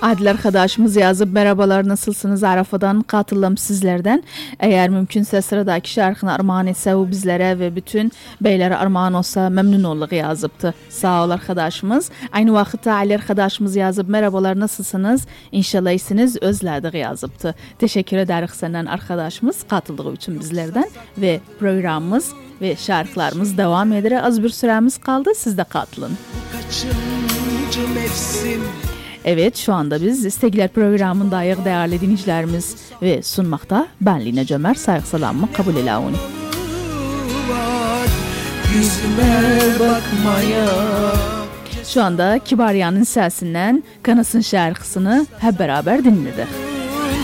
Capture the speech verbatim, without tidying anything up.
Adil arkadaşımız yazıp merhabalar nasılsınız Arafa'dan katılım sizlerden. Eğer mümkünse sıradaki şarkını armağan etse o bizlere ve bütün beylere armağan olsa memnun olduk yazıptı. Sağ ol arkadaşımız. Aynı vakitte Ali arkadaşımız yazıp merhabalar nasılsınız? İnşallah iyisiniz özledik yazıptı. Teşekkür ederiz senden arkadaşımız katıldığı için bizlerden ve programımız ve şarkılarımız devam eder. Az bir süremiz kaldı. Siz de katılın. Kaçıncı mevsim? Evet, şu anda biz İstekler programındayız değerli dinleyicilerimiz ve sunmakta ben Lina Cömer, saygı selamımı kabul ele alın. Yüzüme bakmaya. Şu anda Kibarya'nın sesinden Kanas'ın şarkısını hep beraber dinledik.